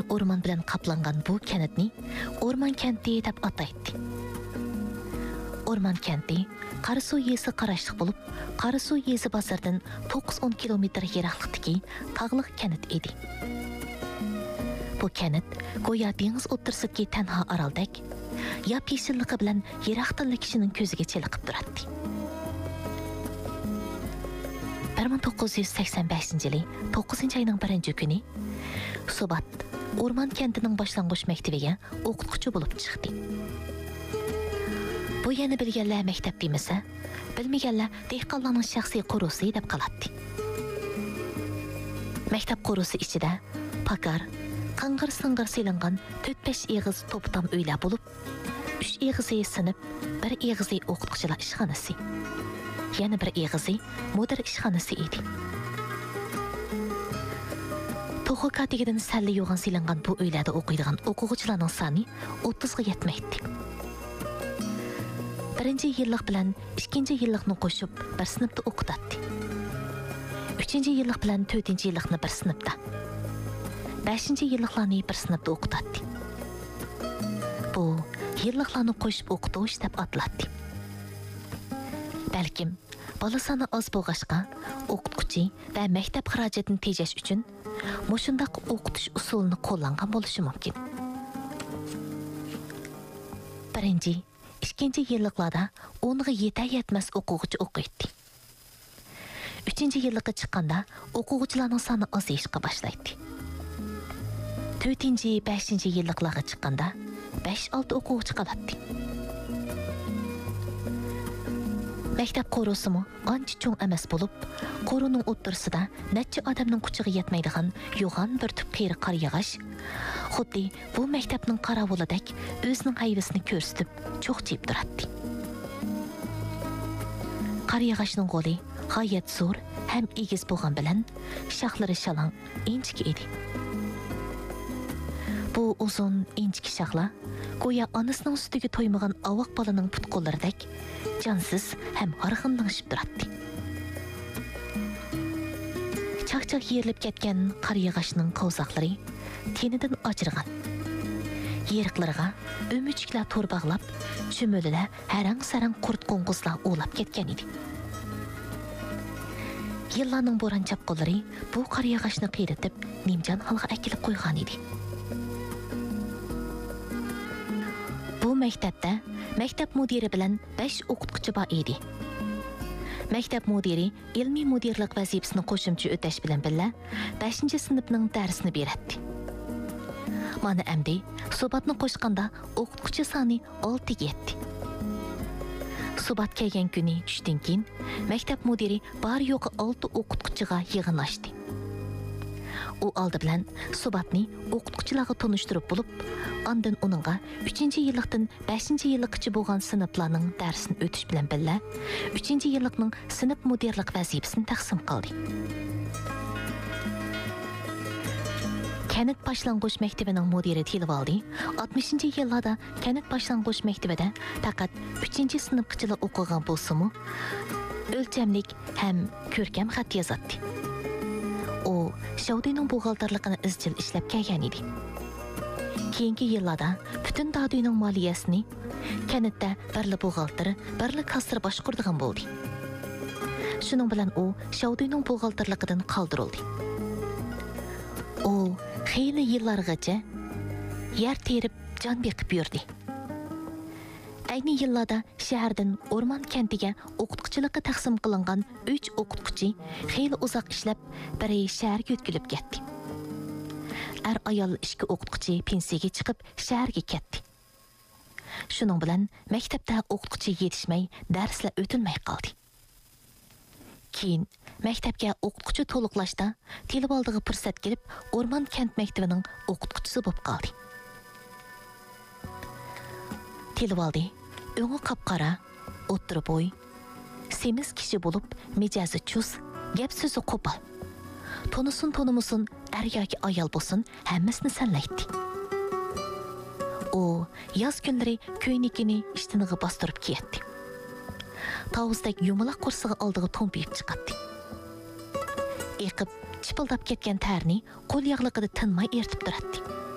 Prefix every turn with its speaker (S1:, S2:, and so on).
S1: orman bilan qaplangan bu kentni Orman kenti deb ataydi. Orman kenti Qarasuv yezi qarashliq bo'lib, Qarasuv yezi bozordan 9-10 kilometr yiroqlikdagi tog'liq kent edi. Bu kent go'yo dengiz o'rtasidagi tanho oroldek, yap-yeshilligi bilan yiroqdagi kishining ko'ziga cheliqib turadi. 1985-yili 9-oyning 1-kuni Subat Orman kentining boshlang'ich maktabiga o'qituvchi bo'lib chiqdi. Bu yana bilganlar maktab demasa, bilmaganlar dehqonlarning shaxsiy qo'rusi deb qoladi. Maktab qo'rusi ichida pakar, qang'ir-sing'ir silingan 4-5 eg'iz to'ptam uylar bo'lib, 3 eg'izi sinib, 1 eg'izi o'qituvchilar ishxonasi, yana 1 eg'izi mudir ishxonasi edi. To'g'ri katigidan salli yo'g'an silingan bu uylarda o'qiydigan o'quvchilarning soni 30 ga yetmaydi. 1-yillik bilan 2-yillikni qo'shib bir sinfda o'qitadi. 3-yillik bilan 4-yillikni bir sinfda, 5-yilliklarni bir sinfda o'qitadi. Bu yilliklarni qo'shib o'qitish deb ataladi. Balkim bola soni oz bo'lg'achqa o'qituvchi va maktab xarajatini tejash uchun mushundaq o'qitish usulini qo'llangan bo'lishi mumkin. 1-2-yilliklarda 10ga yetay-yetmas o'quvchi o'qiydi. 3-yillikka chiqqanda o'quvchilarning soni ozayishga boshlaydi. 4-5-yilliklarga chiqqanda 5-6 o'quvchi qoladi. Maktab qo'rusimi ancha cho'ng emas bo'lib, qo'runing o'ttirsida necha odamning kuchiga yetmaydigan yo'g'on bir tup qiyri qor yog'ish, xuddi bu maktabning qarovulidek o'zining hayvasini ko'rsatib, cho'qchib turadi. Qor yog'ishning qo'li g'oyat zo'r ham egiz bo'lgan bilan shoxlari shalang, inchik edi. Bu uzun, inchik shoxlar go'yo onasining sutiga to'ymagan ovoq bolaning putqo'llaridek jonsiz ham harg'inlashib turadi. Chaq-chaq yerilib ketgan qor yog'ishning qo'zoqlari tenidan ajirgan. Yeriqlarga o'muchiklar to'r bog'lab, cho'mililar harang-sarang qurt qo'ng'izlar o'lab ketgan edi. Yillarning bo'ron chapqo'llari bu qor yog'ishni qiyratib, nimjon holga akilib qo'ygan edi. Bu maktabda maktab mudiri bilan 5 o'qituvchi bor edi. Maktab mudiri ilmiy mudirlik vazifasini qo'shimcha o'tash bilan birga 5-sinfning darsini beradi. Mana endi subatni qo'shganda o'qituvchi soni 6 ga yetdi. Subat kelgan kuni tushdan keyin maktab mudiri bor yo'qi 6 o'qituvchiga yig'inlashdi. U oldi bilan subatni o'qituvchilarga tanishtirib bo'lib, ondan uningga 3-yillikdan 5-yillikgacha bo'lgan sinflarning darsini o'tish bilan birga 3-yillikning sinf mudirlik vazifasini taqsim qildi. Kanat boshlang'ich maktabining mudiri Tilvaldi 60-yillarda Kanat boshlang'ich maktabida faqat 3-sinfgacha o'qigan bo'lsa-mu, o'lchamlik ham ko'rkam xat yozadi. U Şavdiyning buğaltarligini izchil ishlab kelgan edi. Keyingi yillarda butun Dadiyning moliyasini kanatda birli buğaltar, birli kassir boshquradigan bo'ldi. Shuning bilan u Şavdiyning buğaltarligidan qoldirildi. U xeyli yillargacha yer terib jon beqib yurdi. Ayni yillarda shahardan Orman kentiga o'qituvchilikka taqsim qilingan 3 o'qituvchi xeyli uzoq ishlab, biri shaharga yo'tkilib ketdi. Ayol 2 o'qituvchi pensiyaga chiqib, shaharga ketdi. Shuning bilan maktabda o'qituvchi yetishmay, darslar o'tilmay qoldi. Keyin maktabga o'qituvchi to'liqlashda Tilvaldiga fursat kelib, Orman kent maktabining o'qituvchisi bo'lib qoldi. Tilvaldi o'ngi qapqara, o'ttir bo'y, semiz kishi bo'lib, mijozi chus, gap so'zi qo'pol. Tonusun er yoki ayol bo'lsin, hammasini sanlaydi. U yoz kunlari ko'ynikini ishtiniga bostirib kiyadi. Tovuzdek yumaloq qursig'i oldiga to'mpiyib chiqadi. Eqib, chipildab ketgan tarni qo'l yog'lig'ida tinmay eritib turadi.